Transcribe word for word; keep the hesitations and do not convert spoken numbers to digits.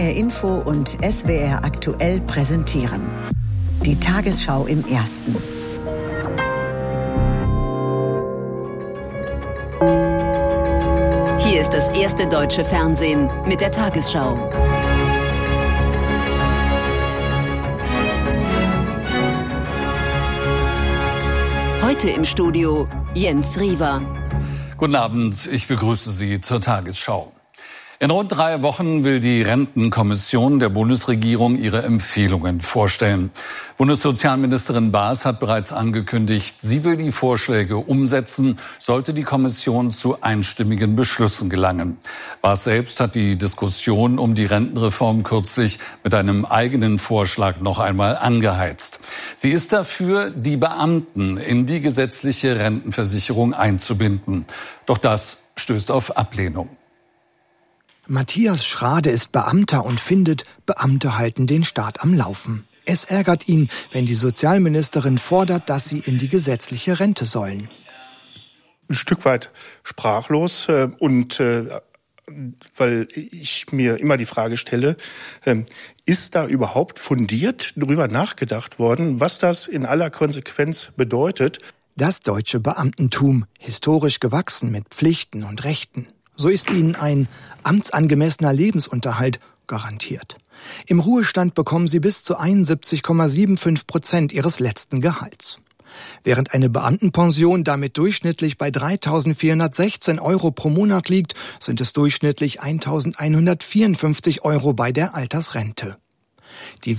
R Info und S W R aktuell präsentieren. Die Tagesschau im Ersten. Hier ist das erste deutsche Fernsehen mit der Tagesschau. Heute im Studio Jens Riewer. Guten Abend, ich begrüße Sie zur Tagesschau. In rund drei Wochen will die Rentenkommission der Bundesregierung ihre Empfehlungen vorstellen. Bundessozialministerin Baas hat bereits angekündigt, sie will die Vorschläge umsetzen, sollte die Kommission zu einstimmigen Beschlüssen gelangen. Baas selbst hat die Diskussion um die Rentenreform kürzlich mit einem eigenen Vorschlag noch einmal angeheizt. Sie ist dafür, die Beamten in die gesetzliche Rentenversicherung einzubinden. Doch das stößt auf Ablehnung. Matthias Schrade ist Beamter und findet, Beamte halten den Staat am Laufen. Es ärgert ihn, wenn die Sozialministerin fordert, dass sie in die gesetzliche Rente sollen. Ein Stück weit sprachlos äh, und äh, weil ich mir immer die Frage stelle, äh, ist da überhaupt fundiert darüber nachgedacht worden, was das in aller Konsequenz bedeutet? Das deutsche Beamtentum, historisch gewachsen mit Pflichten und Rechten. So ist ihnen ein amtsangemessener Lebensunterhalt garantiert. Im Ruhestand bekommen sie bis zu einundsiebzig Komma fünfundsiebzig Prozent ihres letzten Gehalts. Während eine Beamtenpension damit durchschnittlich bei dreitausendvierhundertsechzehn Euro pro Monat liegt, sind es durchschnittlich eintausendeinhundertvierundfünfzig Euro bei der Altersrente. Die